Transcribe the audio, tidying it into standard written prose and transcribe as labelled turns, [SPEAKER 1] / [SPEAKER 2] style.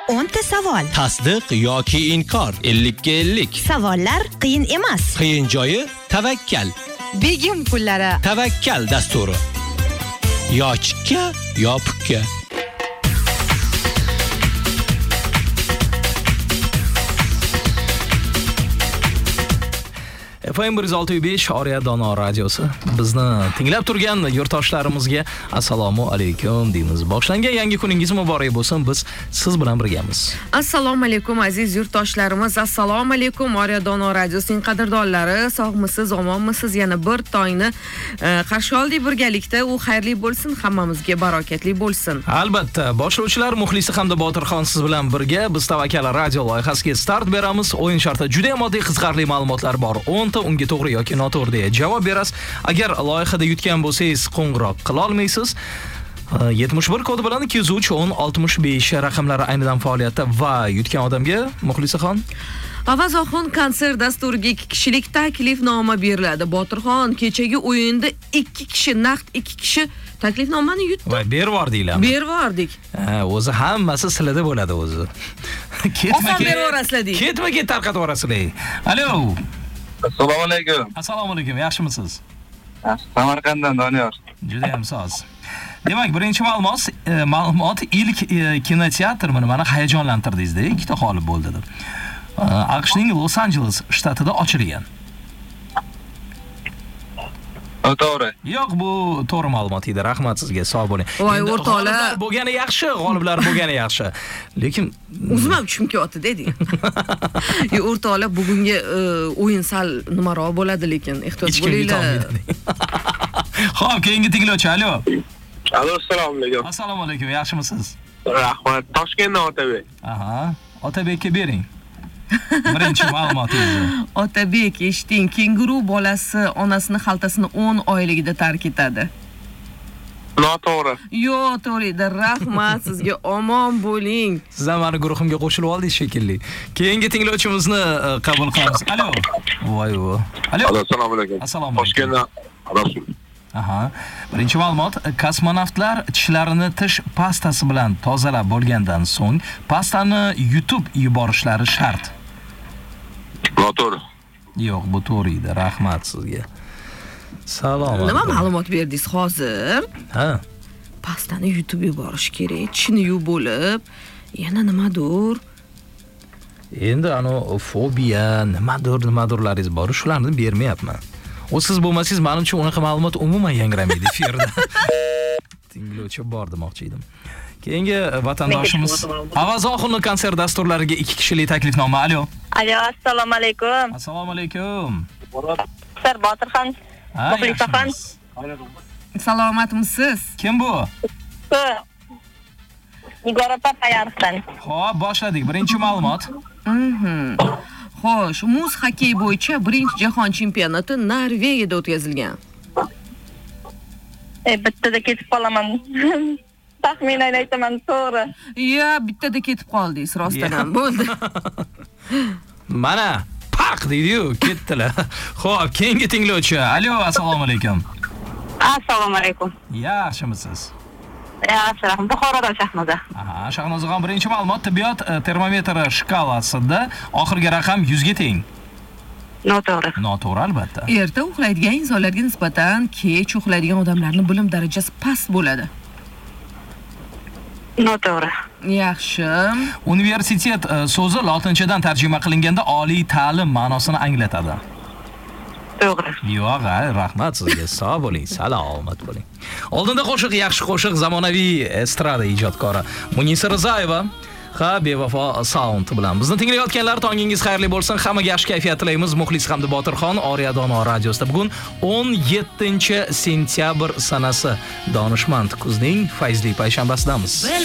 [SPEAKER 1] 10 ta savol.
[SPEAKER 2] Tasdiq yoki inkor 50 ga 50.
[SPEAKER 1] Savollar qiyin emas.
[SPEAKER 2] Qiyin joyi tavakkal.
[SPEAKER 1] Begim pullari.
[SPEAKER 2] Tavakkal dasturi. Yo chikka, yo pukka. FM 106.5 Oriya Dono radiosi. Bizni tinglab turgan yurtdoshlarimizga assalomu alaykum deymiz. Boshlangan yangi kuningiz muborak bo'lsin. Biz siz bilan birgamiz.
[SPEAKER 3] Assalomu alaykum aziz yurtdoshlarimiz. Assalomu alaykum Oriya Dono radiosining qadrdonlari. Sog'misiz, omonmisiz? Yana bir tongni qarshi oldik birgalikda. U xayrli bo'lsin, hammamizga barokatli bo'lsin.
[SPEAKER 2] Albatta, boshlovchilar Muxlisi hamda Botirxon siz bilan birga biz Tavakkal radio loyihasiga start beramiz. O'yin sharti juda ham oddiy, qiziqarli ma'lumotlar bor. 10 ta unga to'g'ri yoki noto'g'ri deya javob berasiz. Agar loyihada yutgan bo'lsangiz, qo'ng'iroq qila olmaysiz. 71 kodi bilan 203 10 65 raqamlari aynidan faoliyatda va yutgan odamga Muxlisaxon
[SPEAKER 3] Avazoxon konsert dasturiga 2 kishilik taklifnoma beriladi. Botirxon kechagi o'yinda 2 kishi naqd 2 kishi taklifnomani yutdi.
[SPEAKER 2] Va bervordik.
[SPEAKER 3] Bervordik.
[SPEAKER 2] O'zi hammasi sizlarda bo'ladi o'zi. Ketma-ket tarqatib yuborasizlar. Alo.
[SPEAKER 4] Assalomu alaykum.
[SPEAKER 2] Assalomu alaykum. Yaxshimisiz?
[SPEAKER 4] Samarqanddan Doniyor.
[SPEAKER 2] Juda ham soz. Demak, birinchi ma'lumot ilk kinoteatr meni hayajonlantirdingiz-da, ikkita g'olib bo'ldi deb. AQShning Los Angeles shtatida ochilgan.
[SPEAKER 4] To'g'ri.
[SPEAKER 2] Yo'q, bu to'g'ri ma'lumot edi. Rahmat sizga, sog' bo'ling.
[SPEAKER 3] Voy, o'rtoqlar
[SPEAKER 2] bo'lgani yaxshi, g'oliblar bo'lgani yaxshi. Lekin
[SPEAKER 3] o'zim kim kiyotdi dedi. O'rtoqlar bugungi o'yin sal nimaroq bo'ladi, lekin ehtiyot bo'linglar.
[SPEAKER 2] Xo'p, keyingi tinglovchi. Alo.
[SPEAKER 4] Alo, assalomu alaykum.
[SPEAKER 2] Assalomu alaykum. Yaxshimisiz?
[SPEAKER 4] Rahmat. Toshkentdan Otabek.
[SPEAKER 2] Aha, Otabekka bering. Birinchi ma'lumotingizni.
[SPEAKER 3] Otabek, eshiting, kenguru bolasi onasini xaltasini 10 oyligida tark etadi.
[SPEAKER 4] Noto'g'ri.
[SPEAKER 3] Yo'q, to'g'ri edi. Rahmat sizga, omon bo'ling.
[SPEAKER 2] Siz ham meni guruhimga qo'shilib oldingiz shekilli. Keyingi tinglovchimizni qabul qilamiz. Alo. Voy. Alo.
[SPEAKER 4] Assalomu alaykum.
[SPEAKER 2] Assalomu alaykum.
[SPEAKER 4] Toshkentdan Rasul.
[SPEAKER 2] Aha. Birinchi ma'lumot, kosmonavtlar tishlarini tish pastasi bilan tozalab bo'lgandan so'ng pastani yutib yuborishlari shart.
[SPEAKER 4] Noto'g'ri.
[SPEAKER 2] Yo'q, bu to'g'ri edi. Rahmat sizga. Salom.
[SPEAKER 3] Nima ma'lumot berdingiz hozir?
[SPEAKER 2] Ha.
[SPEAKER 3] Pastani yutib yuborish kerak, tishni yuvib bo'lib, yana nimadir.
[SPEAKER 2] Endi fobiya, nimadurlaringiz bor, shularni bermayapman. O siz bo'lmasangiz, menimcha unaqa ma'lumot umuman yangramaydi efirda. Tinglovchi bor demoqchi edim. Keyingi vatandoshimiz Avazoxonning konsert dasturlariga 2 kishilik taklifnoma. Alo.
[SPEAKER 5] Alo, assalomu alaykum.
[SPEAKER 2] Assalomu alaykum.
[SPEAKER 5] Sir Botirxon. Muxlisaxon.
[SPEAKER 3] Salomatmisiz?
[SPEAKER 2] Kim bu?
[SPEAKER 5] Nigora Papayarxdan.
[SPEAKER 2] Xo'p, boshladik. Birinchi ma'lumot.
[SPEAKER 3] Xo'sh, muz xokkey bo'yicha birinchi jahon chempionati Norvegiyada o'tkazilgan.
[SPEAKER 5] Bittada ketib qolaman. Taxminan aytaman, to'g'ri.
[SPEAKER 3] Ya, bittada ketib qoldingiz, rostdan bo'ldi.
[SPEAKER 2] Mana paq deydi-yu, ketdilar. Xo'p, keyingi tinglovchi. Alo, assalomu alaykum.
[SPEAKER 5] Assalomu alaykum.
[SPEAKER 2] Yaxshimisiz?
[SPEAKER 5] Yaxshi, Buxorodan Shahnoza.
[SPEAKER 2] Aha, Shahnozaxon, birinchi ma'lumot, tibbiyot termometri shkalasida oxirgi raqam 100 ga teng.
[SPEAKER 5] Noto'g'ri.
[SPEAKER 2] Noto'g'ri albatta.
[SPEAKER 3] Erta uxlaydigan insonlarga nisbatan kech uxlaydigan odamlarning bilim darajasi past bo'ladi.
[SPEAKER 5] Noto'g'ri.
[SPEAKER 3] Yaxshi.
[SPEAKER 2] Universitet so'zi lotinchadan tarjima qilinganda oliy ta'lim ma'nosini anglatadi.
[SPEAKER 5] To'g'ri.
[SPEAKER 2] Yo'q, rahmat sizga. Sog' bo'ling, salomat bo'ling. Oldinda qo'shiq, yaxshi qo'shiq, zamonaviy estrada ijodkori Munisa Rizayeva bevafo sound bilan bizni tinglayotganlar, tongingiz xayrli bo'lsin. Hammaga yaxshi kayfiyat tilaymiz. Muxlis hamda Botirxon Oriya Dono radiosida bugun 17-sentyabr sanasi, donishmand kuzning fayzli payshanbasidamiz.